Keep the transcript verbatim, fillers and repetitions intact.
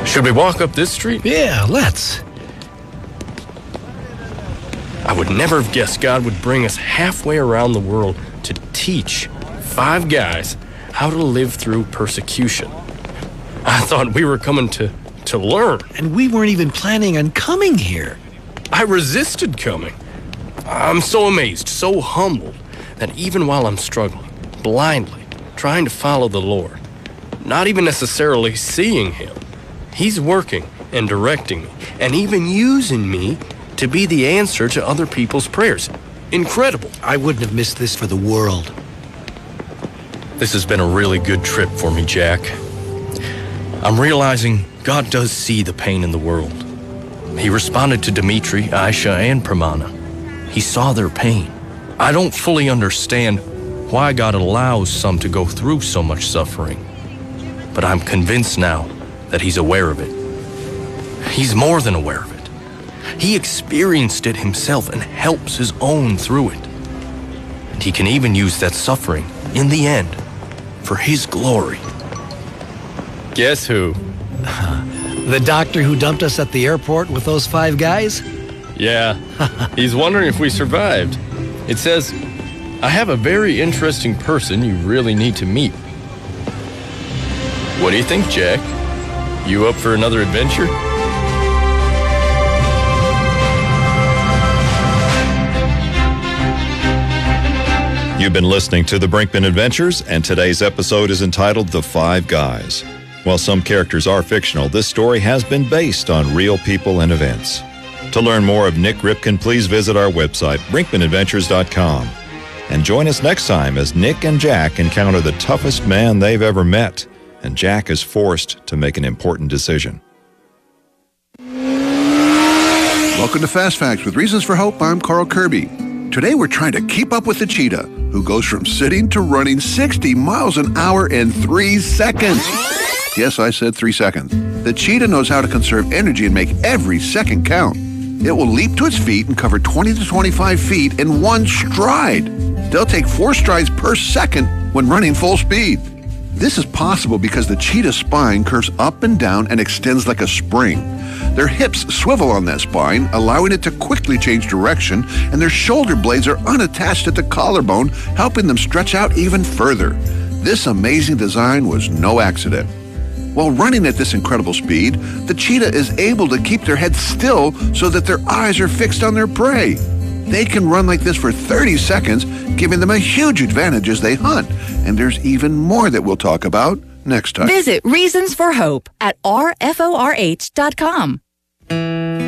Should we walk up this street? Yeah, let's. I would never have guessed God would bring us halfway around the world to teach five guys how to live through persecution. I thought we were coming to, to learn. And we weren't even planning on coming here. I resisted coming. I'm so amazed, so humbled, that even while I'm struggling, blindly, trying to follow the Lord, not even necessarily seeing Him, He's working and directing me, and even using me to be the answer to other people's prayers. Incredible. I wouldn't have missed this for the world. This has been a really good trip for me, Jack. I'm realizing God does see the pain in the world. He responded to Dimitri, Aisha, and Pramana. He saw their pain. I don't fully understand why God allows some to go through so much suffering, but I'm convinced now that He's aware of it. He's more than aware of it. He experienced it Himself and helps His own through it. And He can even use that suffering, in the end, for His glory. Guess who? The doctor who dumped us at the airport with those five guys? Yeah, he's wondering if we survived. It says, I have a very interesting person you really need to meet. What do you think, Jack? You up for another adventure? You've been listening to The Brinkman Adventures, and today's episode is entitled The Five Guys. While some characters are fictional, this story has been based on real people and events. To learn more of Nick Ripken, please visit our website, brinkman adventures dot com. And join us next time as Nick and Jack encounter the toughest man they've ever met, and Jack is forced to make an important decision. Welcome to Fast Facts with Reasons for Hope. I'm Carl Kirby. Today we're trying to keep up with the cheetah, who goes from sitting to running sixty miles an hour in three seconds. Yes, I said three seconds. The cheetah knows how to conserve energy and make every second count. It will leap to its feet and cover twenty to twenty-five feet in one stride. They'll take four strides per second when running full speed. This is possible because the cheetah's spine curves up and down and extends like a spring. Their hips swivel on that spine, allowing it to quickly change direction, and their shoulder blades are unattached at the collarbone, helping them stretch out even further. This amazing design was no accident. While running at this incredible speed, the cheetah is able to keep their heads still so that their eyes are fixed on their prey. They can run like this for thirty seconds, giving them a huge advantage as they hunt. And there's even more that we'll talk about next time. Visit Reasons for Hope at R F O R H dot com.